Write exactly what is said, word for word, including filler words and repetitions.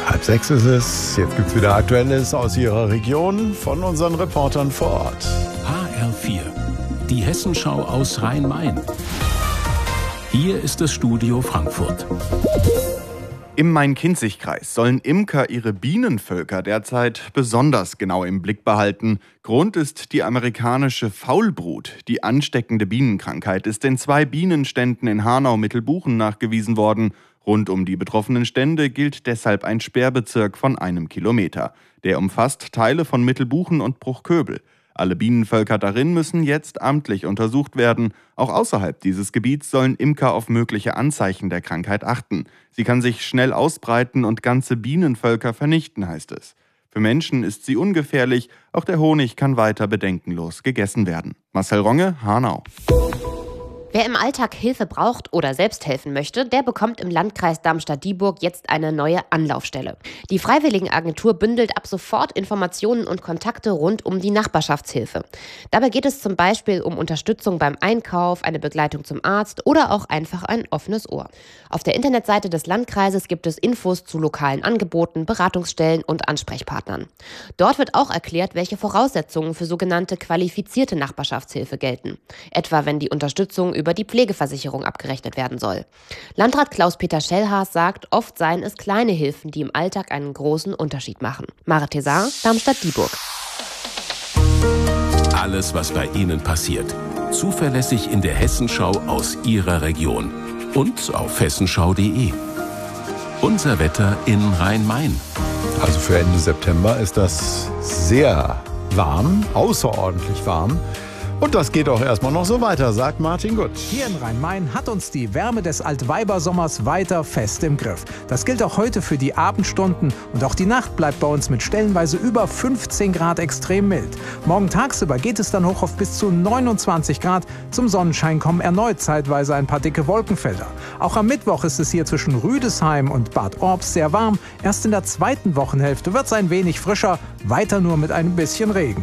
Halb sechs ist es. Jetzt gibt es wieder Aktuelles aus Ihrer Region von unseren Reportern vor Ort. H R vier, die Hessenschau aus Rhein-Main. Hier ist das Studio Frankfurt. Im Main-Kinzig-Kreis sollen Imker ihre Bienenvölker derzeit besonders genau im Blick behalten. Grund ist die amerikanische Faulbrut. Die ansteckende Bienenkrankheit ist in zwei Bienenständen in Hanau-Mittelbuchen nachgewiesen worden. Rund um die betroffenen Stände gilt deshalb ein Sperrbezirk von einem Kilometer. Der umfasst Teile von Mittelbuchen und Bruchköbel. Alle Bienenvölker darin müssen jetzt amtlich untersucht werden. Auch außerhalb dieses Gebiets sollen Imker auf mögliche Anzeichen der Krankheit achten. Sie kann sich schnell ausbreiten und ganze Bienenvölker vernichten, heißt es. Für Menschen ist sie ungefährlich, auch der Honig kann weiter bedenkenlos gegessen werden. Marcel Ronge, Hanau. Wer im Alltag Hilfe braucht oder selbst helfen möchte, der bekommt im Landkreis Darmstadt-Dieburg jetzt eine neue Anlaufstelle. Die Freiwilligenagentur bündelt ab sofort Informationen und Kontakte rund um die Nachbarschaftshilfe. Dabei geht es zum Beispiel um Unterstützung beim Einkauf, eine Begleitung zum Arzt oder auch einfach ein offenes Ohr. Auf der Internetseite des Landkreises gibt es Infos zu lokalen Angeboten, Beratungsstellen und Ansprechpartnern. Dort wird auch erklärt, welche Voraussetzungen für sogenannte qualifizierte Nachbarschaftshilfe gelten. Etwa wenn die Unterstützung über die Pflegeversicherung abgerechnet werden soll. Landrat Klaus-Peter Schellhaas sagt, oft seien es kleine Hilfen, die im Alltag einen großen Unterschied machen. Mare Tessar, Darmstadt-Dieburg. Alles, was bei Ihnen passiert. Zuverlässig in der Hessenschau aus Ihrer Region. Und auf hessenschau punkt de. Unser Wetter in Rhein-Main. Also für Ende September ist das sehr warm, außerordentlich warm. Und das geht auch erstmal noch so weiter, sagt Martin Gutt. Hier in Rhein-Main hat uns die Wärme des Altweibersommers weiter fest im Griff. Das gilt auch heute für die Abendstunden und auch die Nacht bleibt bei uns mit stellenweise über fünfzehn Grad extrem mild. Morgen tagsüber geht es dann hoch auf bis zu neunundzwanzig Grad. Zum Sonnenschein kommen erneut zeitweise ein paar dicke Wolkenfelder. Auch am Mittwoch ist es hier zwischen Rüdesheim und Bad Orb sehr warm. Erst in der zweiten Wochenhälfte wird es ein wenig frischer, weiter nur mit ein bisschen Regen.